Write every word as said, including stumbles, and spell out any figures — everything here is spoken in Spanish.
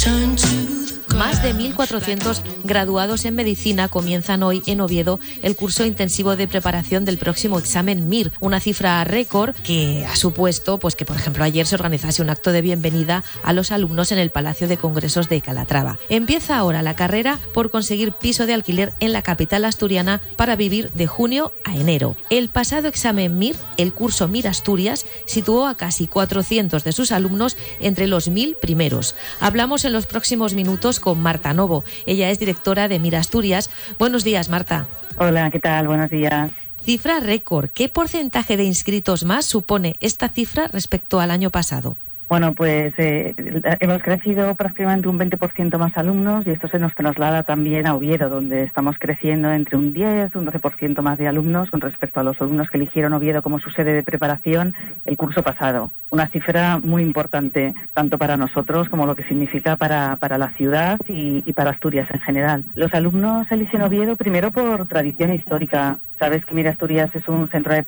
Más de mil cuatrocientos graduados en medicina comienzan hoy en Oviedo el curso intensivo de preparación del próximo examen M I R, una cifra récord que ha supuesto pues que, por ejemplo, ayer se organizase un acto de bienvenida a los alumnos en el Palacio de Congresos de Calatrava. Empieza ahora la carrera por conseguir piso de alquiler en la capital asturiana para vivir de junio a enero. El pasado examen M I R, el curso M I R Asturias, situó a casi cuatrocientos de sus alumnos entre los mil primeros. Hablamos en los próximos minutos con Marta Novo. Ella es directora de M I R Asturias. Buenos días, Marta. Hola, ¿qué tal? Buenos días. Cifra récord. ¿Qué porcentaje de inscritos más supone esta cifra respecto al año pasado? Bueno, pues eh, hemos crecido prácticamente un veinte por ciento más alumnos y esto se nos traslada también a Oviedo, donde estamos creciendo entre un diez, un doce por ciento más de alumnos con respecto a los alumnos que eligieron Oviedo como su sede de preparación el curso pasado. Una cifra muy importante, tanto para nosotros como lo que significa para, para la ciudad y, y para Asturias en general. Los alumnos eligen Oviedo primero por tradición histórica. Sabes que M I R Asturias es un centro de